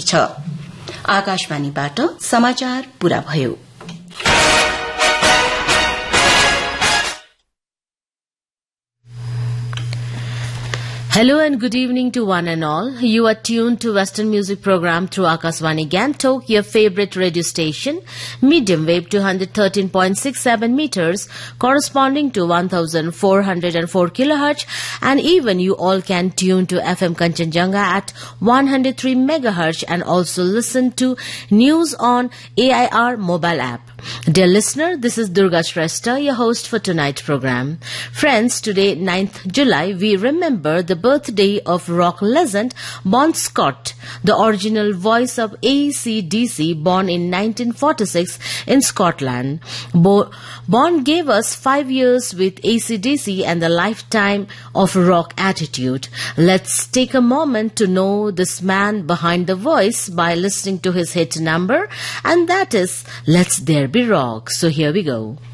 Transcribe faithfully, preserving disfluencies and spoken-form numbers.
रहनेछ। आकाशवाणीबाट समाचार पूरा भयो। Hello and good evening to one and all. You are tuned to Western Music Program through Akashvani Gantok, your favorite radio station, medium wave two hundred thirteen point six seven meters, corresponding to one thousand four hundred four kilohertz, and even you all can tune to F M Kanchenjunga at one hundred three megahertz and also listen to news on A I R mobile app. Dear listener, this is Durga Shrestha, your host for tonight's program. Friends, today, ninth July, we remember the birthday of rock legend Bon Scott, the original voice of A C D C, born in nineteen forty-six in Scotland. Bo- Bon gave us five years with A C D C and a lifetime of rock attitude. Let's take a moment to know this man behind the voice by listening to his hit number, and that is Let's There Be Rock. So here we go.